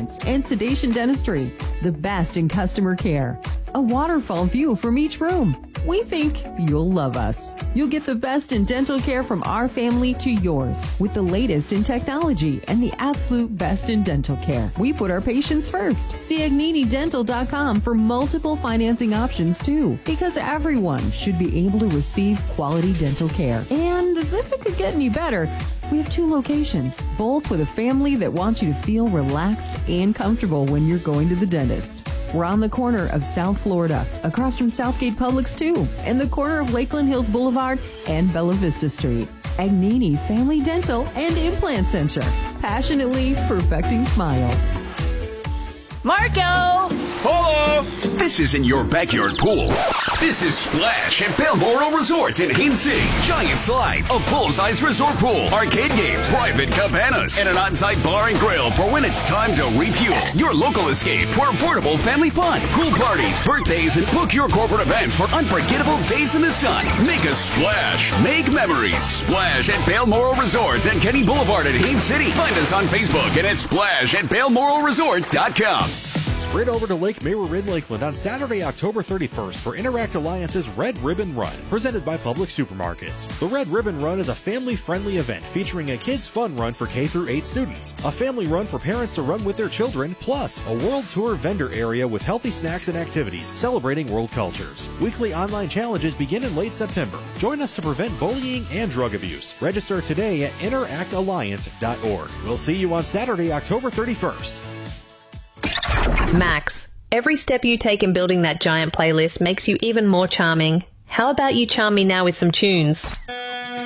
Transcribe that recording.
implants, and sedation dentistry. The best in customer care. A waterfall view from each room. We think you'll love us. You'll get the best in dental care from our family to yours with the latest in technology and the absolute best in dental care. We put our patients first. See agninidental.com for multiple financing options too, because everyone should be able to receive quality dental care. And as if it could get any better, we have 2 locations, both with a family that wants you to feel relaxed and comfortable when you're going to the dentist. We're on the corner of South Florida, across from Southgate Publix 2, and the corner of Lakeland Hills Boulevard and Bella Vista Street. Agnini Family Dental and Implant Center, passionately perfecting smiles. Marco! Hello! This isn't your backyard pool. This is Splash at Balmoral Resort in Haines City. Giant slides, a full-size resort pool, arcade games, private cabanas, and an on-site bar and grill for when it's time to refuel. Your local escape for affordable family fun, pool parties, birthdays, and book your corporate events for unforgettable days in the sun. Make a splash. Make memories. Splash at Balmoral Resort and Kenny Boulevard in Haines City. Find us on Facebook and at splash at balmoralresort.com. Spread over to Lake Mirror in Lakeland on Saturday, October 31st for Interact Alliance's Red Ribbon Run, presented by Publix Supermarkets. The Red Ribbon Run is a family-friendly event featuring a kids' fun run for K-8 students, a family run for parents to run with their children, plus a world tour vendor area with healthy snacks and activities celebrating world cultures. Weekly online challenges begin in late September. Join us to prevent bullying and drug abuse. Register today at interactalliance.org. We'll see you on Saturday, October 31st. Max, every step you take in building that giant playlist makes you even more charming. How about you charm me now with some tunes?